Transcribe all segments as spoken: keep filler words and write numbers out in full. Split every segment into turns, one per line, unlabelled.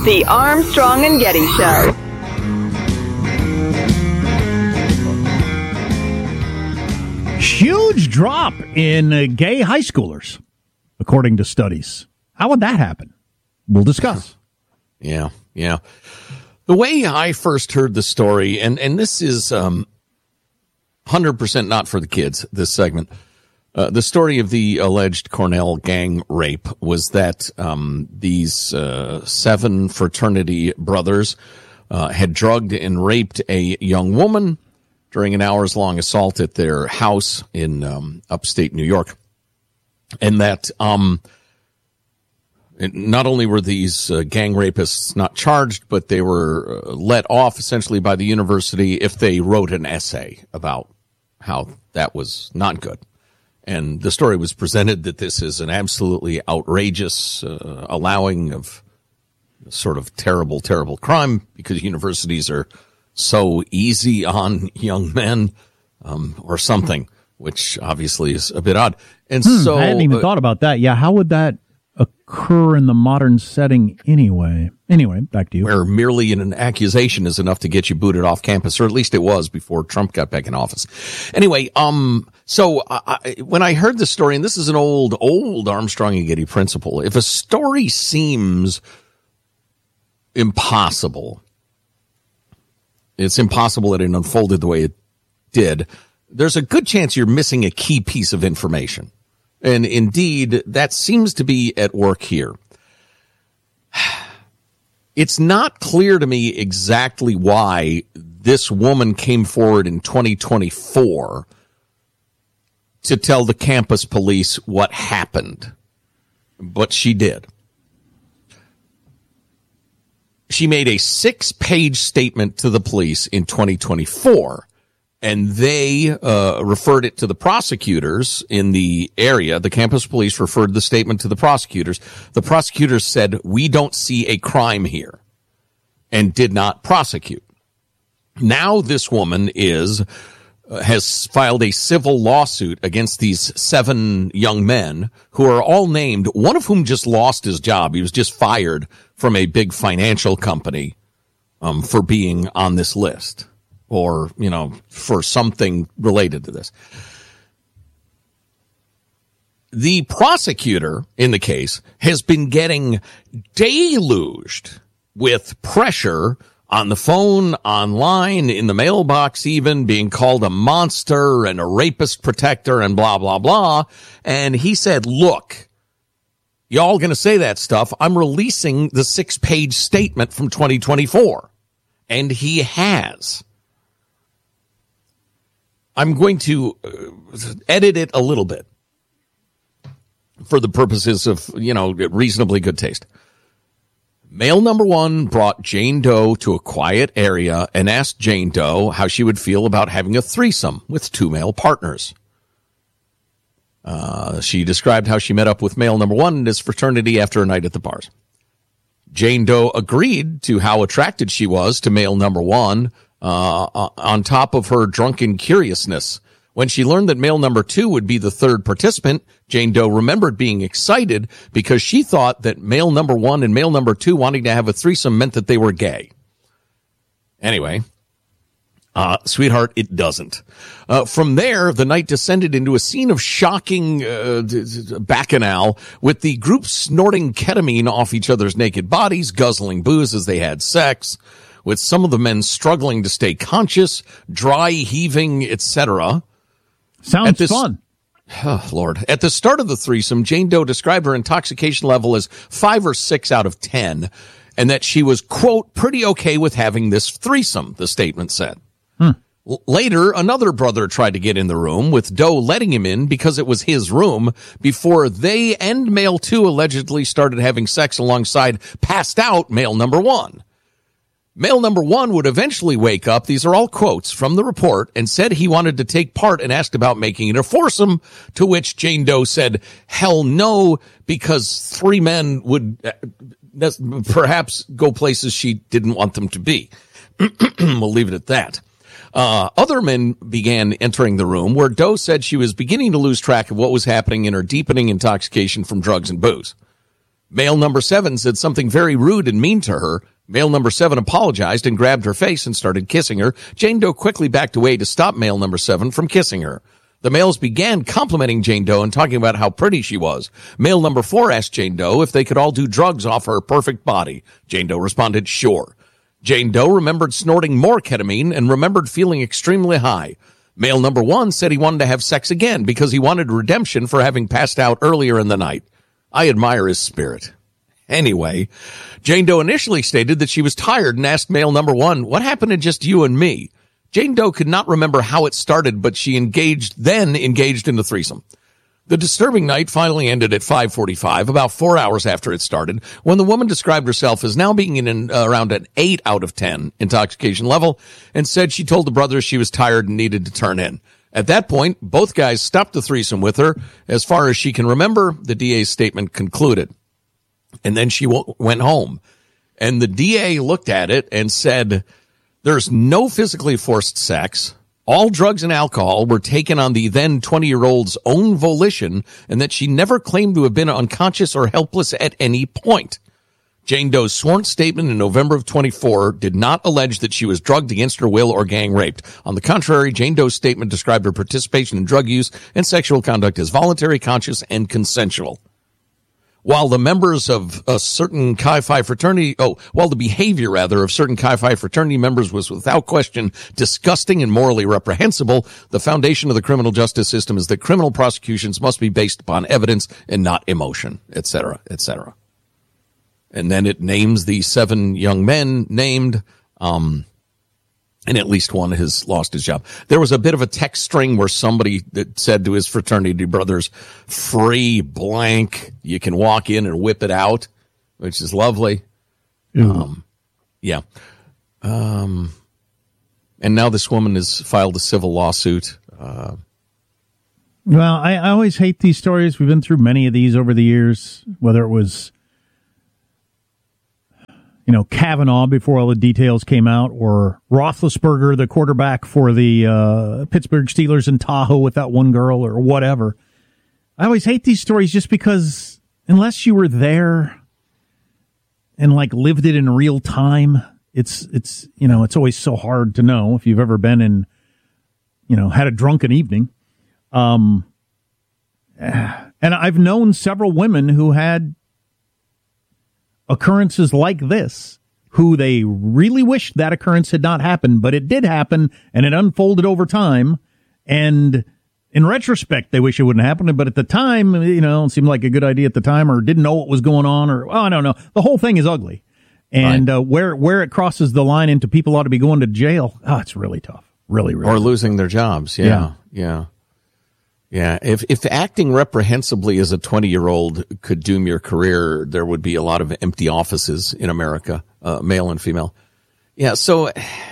The Armstrong and Getty Show.
Huge drop in uh, gay high schoolers, according to studies. How would that happen? We'll discuss.
Yeah, yeah. The way I first heard the story, and, and this is um, one hundred percent not for the kids, this segment. Uh, the story of the alleged Cornell gang rape was that um, these uh, seven fraternity brothers uh, had drugged and raped a young woman during an hours-long assault at their house in um, upstate New York. And that um, not only were these uh, gang rapists not charged, but they were uh, let off essentially by the university if they wrote an essay about how that was not good. And the story was presented that this is an absolutely outrageous uh, allowing of sort of terrible, terrible crime because universities are so easy on young men um, or something, which obviously is a bit odd. And
hmm,
so
I hadn't even uh, thought about that. Yeah, how would that occur in the modern setting anyway? Anyway, back to you.
Where merely an accusation is enough to get you booted off campus, or at least it was before Trump got back in office. Anyway, um, so I, when I heard the story, and this is an old, old Armstrong and Getty principle, if a story seems impossible, it's impossible that it unfolded the way it did, there's a good chance you're missing a key piece of information. And indeed, that seems to be at work here. It's not clear to me exactly why this woman came forward in twenty twenty-four to tell the campus police what happened, but she did. She made a six-page statement to the police in twenty twenty-four, and they uh, referred it to the prosecutors in the area. The campus police referred the statement to the prosecutors. The prosecutors said, we don't see a crime here, and did not prosecute. Now this woman is uh, has filed a civil lawsuit against these seven young men who are all named, one of whom just lost his job. He was just fired from a big financial company um, for being on this list, or, you know, for something related to this. The prosecutor in the case has been getting deluged with pressure on the phone, online, in the mailbox even, being called a monster and a rapist protector and blah, blah, blah. And he said, look, y'all going to say that stuff. I'm releasing the six-page statement from twenty twenty-four. And he has. I'm going to uh, edit it a little bit for the purposes of, you know, reasonably good taste. Male number one brought Jane Doe to a quiet area and asked Jane Doe how she would feel about having a threesome with two male partners. Uh, she described how she met up with male number one in his fraternity after a night at the bars. Jane Doe agreed to how attracted she was to male number one, uh, on top of her drunken curiousness. When she learned that male number two would be the third participant, Jane Doe remembered being excited because she thought that male number one and male number two wanting to have a threesome meant that they were gay. Anyway, uh, sweetheart, it doesn't. Uh, from there, the night descended into a scene of shocking uh, bacchanal, with the group snorting ketamine off each other's naked bodies, guzzling booze as they had sex, with some of the men struggling to stay conscious, dry heaving, et cetera.
Sounds this, fun.
Oh, Lord. At the start of the threesome, Jane Doe described her intoxication level as five or six out of ten, and that she was, quote, pretty okay with having this threesome, the statement said.
Hmm.
L- later, another brother tried to get in the room, with Doe letting him in because it was his room, before they and male two allegedly started having sex alongside passed out male number one. Male number one would eventually wake up, these are all quotes from the report, and said he wanted to take part and asked about making it a foursome, to which Jane Doe said, hell no, because three men would uh, perhaps go places she didn't want them to be. We'll leave it at that. Uh, other men began entering the room, where Doe said she was beginning to lose track of what was happening in her deepening intoxication from drugs and booze. Male number seven said something very rude and mean to her. Male number seven apologized and grabbed her face and started kissing her. Jane Doe quickly backed away to stop male number seven from kissing her. The males began complimenting Jane Doe and talking about how pretty she was. Male number four asked Jane Doe if they could all do drugs off her perfect body. Jane Doe responded, sure. Jane Doe remembered snorting more ketamine and remembered feeling extremely high. Male number one said he wanted to have sex again because he wanted redemption for having passed out earlier in the night. I admire his spirit. Anyway, Jane Doe initially stated that she was tired and asked male number one, what happened to just you and me? Jane Doe could not remember how it started, but she engaged, then engaged in the threesome. The disturbing night finally ended at five forty-five, about four hours after it started, when the woman described herself as now being in an, uh, around an eight out of ten intoxication level and said she told the brothers she was tired and needed to turn in. At that point, both guys stopped the threesome with her. As far as she can remember, the D A's statement concluded. And then she w- went home. And the D A looked at it and said, there's no physically forced sex. All drugs and alcohol were taken on the then twenty-year-old's own volition, and that she never claimed to have been unconscious or helpless at any point. Jane Doe's sworn statement in November of twenty-four did not allege that she was drugged against her will or gang raped. On the contrary, Jane Doe's statement described her participation in drug use and sexual conduct as voluntary, conscious, and consensual. While the members of a certain Chi Phi fraternity, oh, while the behavior, rather, of certain Chi Phi fraternity members was without question disgusting and morally reprehensible, the foundation of the criminal justice system is that criminal prosecutions must be based upon evidence and not emotion, et cetera, et cetera. And then it names the seven young men named, um, and at least one has lost his job. There was a bit of a text string where somebody that said to his fraternity brothers, free blank, you can walk in and whip it out, which is lovely. Um, yeah. Um, and now this woman has filed a civil lawsuit. Uh,
well, I, I always hate these stories. We've been through many of these over the years, whether it was, you know, Kavanaugh before all the details came out, or Roethlisberger, the quarterback for the uh, Pittsburgh Steelers in Tahoe with that one girl, or whatever. I always hate these stories just because unless you were there and like lived it in real time, it's, it's, you know, it's always so hard to know if you've ever been in, you know, had a drunken evening. Um, and I've known several women who had occurrences like this, who they really wish that occurrence had not happened, but it did happen, and it unfolded over time, and in retrospect, they wish it wouldn't happen, but at the time, you know, it seemed like a good idea at the time, or didn't know what was going on, or, oh, I don't know. The whole thing is ugly. And right. uh, where where it crosses the line into people ought to be going to jail, oh, it's really tough. Really, really
Or
tough.
losing their jobs, yeah, yeah. yeah. Yeah, if if acting reprehensibly as a twenty-year-old could doom your career, there would be a lot of empty offices in America, uh, male and female. Yeah, so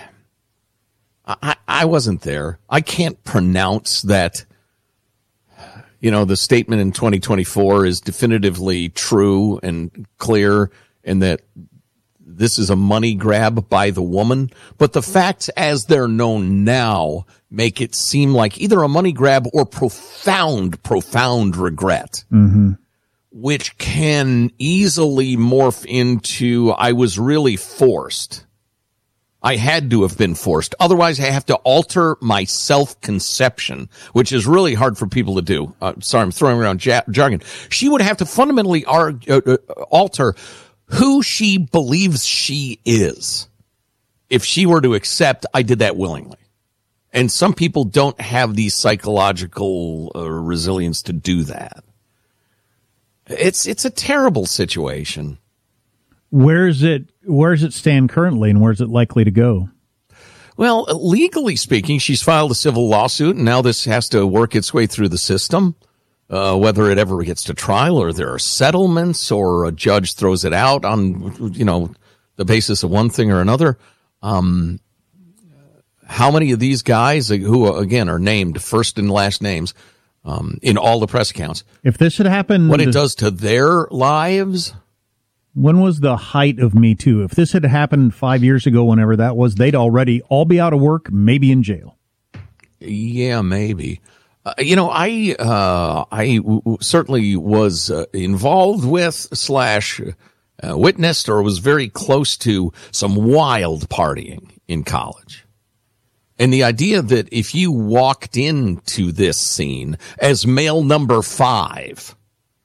I, I wasn't there. I can't pronounce that, you know, the statement in twenty twenty-four is definitively true and clear, and that this is a money grab by the woman. But the facts as they're known now make it seem like either a money grab or profound, profound regret,
mm-hmm.
which can easily morph into, I was really forced. I had to have been forced. Otherwise, I have to alter my self-conception, which is really hard for people to do. Uh, sorry, I'm throwing around ja- jargon. She would have to fundamentally argue, uh, uh, alter who she believes she is if she were to accept I did that willingly. And some people don't have the psychological uh, resilience to do that. It's it's a terrible situation.
Where's it where does it stand currently, and where's it likely to go?
Well, legally speaking, she's filed a civil lawsuit, and now this has to work its way through the system. Uh, whether it ever gets to trial, or there are settlements, or a judge throws it out on, you know, the basis of one thing or another. Um, how many of these guys who, again, are named first and last names um, in all the press accounts,
if this had happened,
what it does to their lives?
When was the height of Me Too? If this had happened five years ago, whenever that was, they'd already all be out of work, maybe in jail.
Yeah, maybe. Uh, you know, I uh, I w- w- certainly was uh, involved with slash uh, witnessed or was very close to some wild partying in college. And the idea that if you walked into this scene as male number five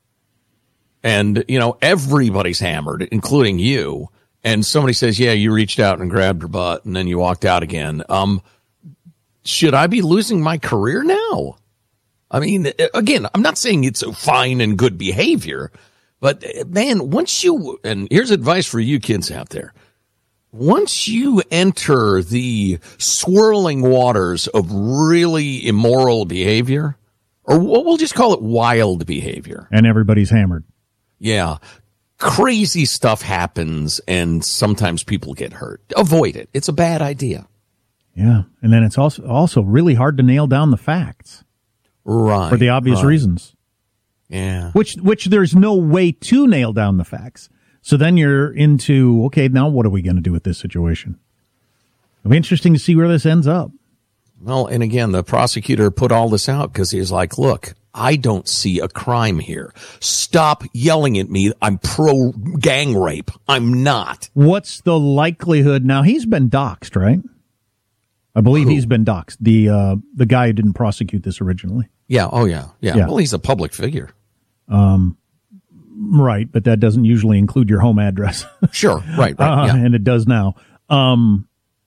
and, you know, everybody's hammered, including you, and somebody says, yeah, you reached out and grabbed her butt and then you walked out again. Um, should I be losing my career now? I mean, again, I'm not saying it's a fine and good behavior, but man, once you, and here's advice for you kids out there. Once you enter the swirling waters of really immoral behavior, or we'll just call it wild behavior.
And everybody's hammered.
Yeah. Crazy stuff happens and sometimes people get hurt. Avoid it. It's a bad idea.
Yeah. And then it's also, also really hard to nail down the facts.
Right.
For the obvious
right.
reasons.
Yeah.
Which, which there's no way to nail down the facts. So then you're into, okay, now what are we going to do with this situation? It'll be interesting to see where this ends up.
Well, and again, the prosecutor put all this out because he's like, look, I don't see a crime here. Stop yelling at me. I'm pro gang rape. I'm not.
What's the likelihood? Now, he's been doxxed, right? I believe
Who?
he's been doxxed. The uh, the guy who didn't prosecute this originally.
Yeah. Oh, yeah. Yeah.
Yeah.
Well, he's a public figure.
Um, right. But that doesn't usually include your home address.
Sure. Right. Right.
Uh,
yeah.
And it does now. Um,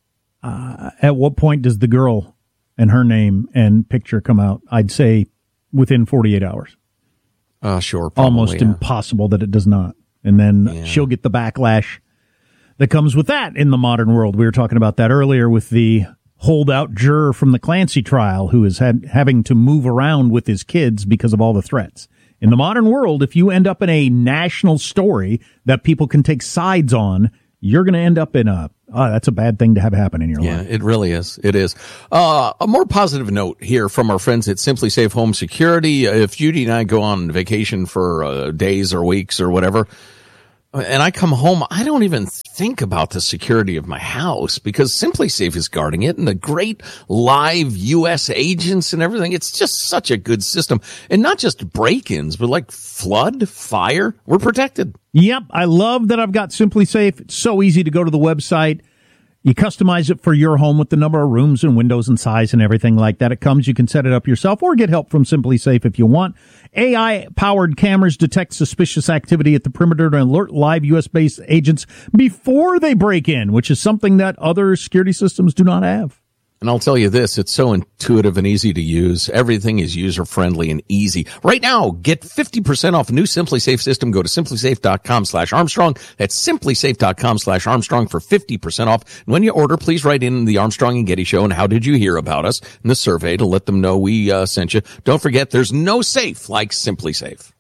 uh, at what point does the girl and her name and picture come out? I'd say within forty-eight hours.
Uh, sure. Probably,
Almost
yeah.
impossible that it does not. And then
Yeah.
she'll get the backlash that comes with that in the modern world. We were talking about that earlier with the holdout juror from the Clancy trial who is had, having to move around with his kids because of all the threats. In the modern world, if you end up in a national story that people can take sides on, you're going to end up in a, oh, that's a bad thing to have happen in your
Yeah,
life.
it really is. It is. Uh, a more positive note here from our friends at Simply Safe Home Security. If Judy and I go on vacation for uh, days or weeks or whatever, and I come home, I don't even think about the security of my house because Simply Safe is guarding it and the great live U S agents and everything. It's just such a good system. And not just break-ins, but like flood, fire, we're protected.
Yep, I love that I've got Simply Safe. It's so easy to go to the website. You customize it for your home with the number of rooms and windows and size and everything like that. It comes. You can set it up yourself or get help from Simply Safe if you want. A I-powered cameras detect suspicious activity at the perimeter to alert live U S-based agents before they break in, which is something that other security systems do not have.
And I'll tell you this, it's so intuitive and easy to use. Everything is user-friendly and easy. Right now, get fifty percent off a new Simply Safe system. Go to simplysafe.com slash Armstrong. That's simplysafe.com slash Armstrong for fifty percent off. And when you order, please write in the Armstrong and Getty Show and how did you hear about us in the survey to let them know we uh, sent you. Don't forget, there's no safe like Simply Safe.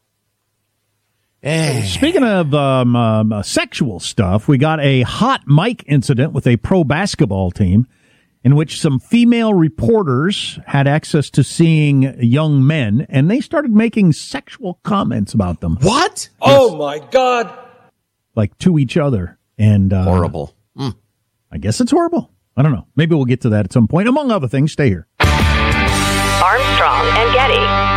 Eh. Speaking of um, um, uh, sexual stuff, we got a hot mic incident with a pro basketball team in which some female reporters had access to seeing young men, and they started making sexual comments about them.
What?
Oh, my God.
Like to each other. And uh,
Horrible. Mm.
I guess it's horrible. I don't know. Maybe we'll get to that at some point. Among other things, stay here.
Armstrong and Getty.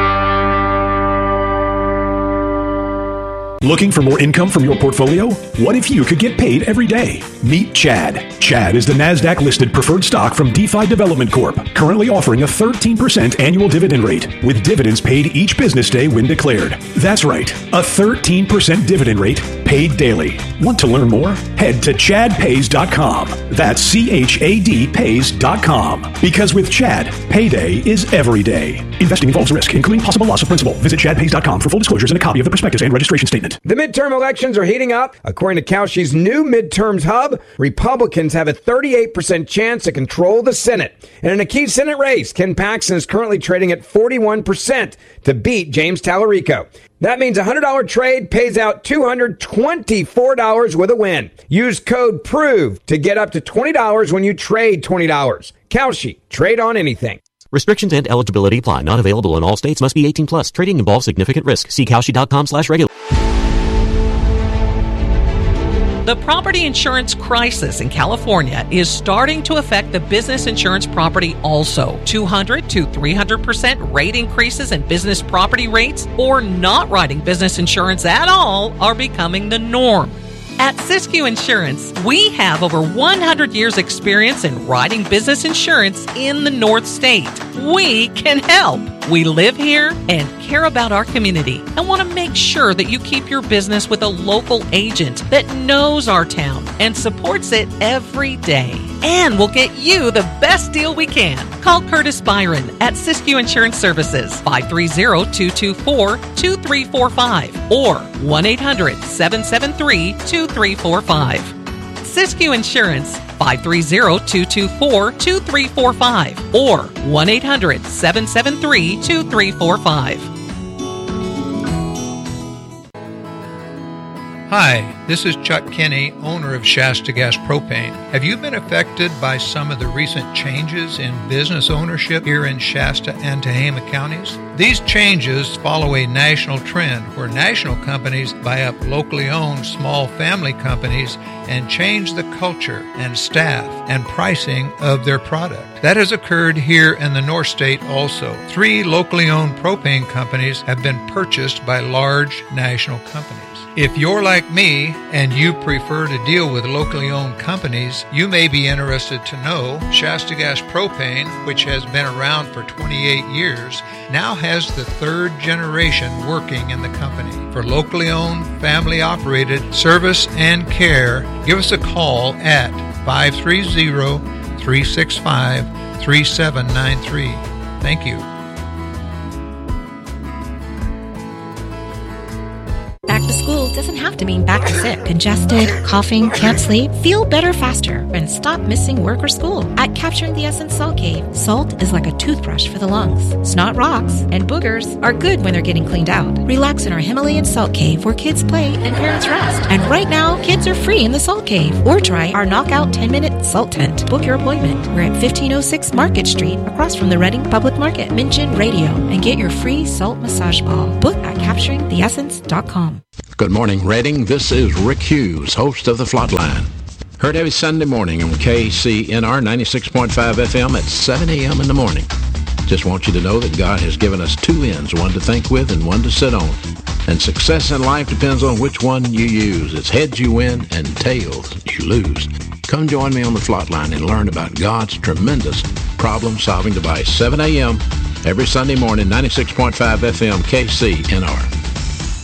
Looking for more income from your portfolio? What if you could get paid every day? Meet Chad. Chad is the NASDAQ-listed preferred stock from DeFi Development Corp, currently offering a thirteen percent annual dividend rate, with dividends paid each business day when declared. That's right, a thirteen percent dividend rate paid daily. Want to learn more? Head to chad pays dot com. That's C H A D pays dot com. Because with Chad, payday is every day. Investing involves risk, including possible loss of principal. Visit chad pays dot com for full disclosures and a copy of the prospectus and registration statement.
The midterm elections are heating up. According to Kalshi's new midterms hub, Republicans have a thirty-eight percent chance to control the Senate. And in a key Senate race, Ken Paxton is currently trading at forty-one percent to beat James Tallarico. That means a one hundred dollars trade pays out two hundred twenty-four dollars with a win. Use code PROVE to get up to twenty dollars when you trade twenty dollars. Kalshi, trade on anything.
Restrictions and eligibility apply. Not available in all states. Must be eighteen plus. Trading involves significant risk. See Kalshi dot com slash regular.
The property insurance crisis in California is starting to affect the business insurance property also. two hundred to three hundred percent rate increases in business property rates or not writing business insurance at all are becoming the norm. At Siskiyou Insurance, we have over one hundred years experience in writing business insurance in the North State. We can help. We live here and care about our community and want to make sure that you keep your business with a local agent that knows our town and supports it every day. And we'll get you the best deal we can. Call Curtis Byron at Siskiyou Insurance Services, five three zero, two two four, two three four five or one eight hundred, seven seven three, two three four five. Siskiyou Insurance, five three zero, two two four, two three four five or one eight hundred, seven seven three, two three four five.
Hi, this is Chuck Kinney, owner of Shasta Gas Propane. Have you been affected by some of the recent changes in business ownership here in Shasta and Tehama counties? These changes follow a national trend where national companies buy up locally owned small family companies and change the culture and staff and pricing of their product. That has occurred here in the North State also. Three locally owned propane companies have been purchased by large national companies. If you're like me and you prefer to deal with locally owned companies, you may be interested to know Shasta Gas Propane, which has been around for twenty-eight years, now has the third generation working in the company. For locally owned, family operated service and care, give us a call at five three zero, three six five, three seven nine three. Thank you.
Back to school doesn't have to mean back to sick, congested, coughing, can't sleep. Feel better faster and stop missing work or school. At Capturing the Essence Salt Cave, salt is like a toothbrush for the lungs. Snot rocks and boogers are good when they're getting cleaned out. Relax in our Himalayan Salt Cave where kids play and parents rest. And right now, kids are free in the Salt Cave. Or try our knockout ten-minute salt tent. Book your appointment. We're at fifteen oh six Market Street, across from the Reading Public Market. Mention radio and get your free salt massage ball. Book at capturing the essence dot com.
Good morning, Reading. This is Rick Hughes, host of The Flatline. Heard every Sunday morning on K C N R ninety-six point five F M at seven a.m. in the morning. Just want you to know that God has given us two ends, one to think with and one to sit on. And success in life depends on which one you use. It's heads you win and tails you lose. Come join me on The Flatline and learn about God's tremendous problem-solving device. seven a.m. every Sunday morning, ninety-six point five F M, K C N R.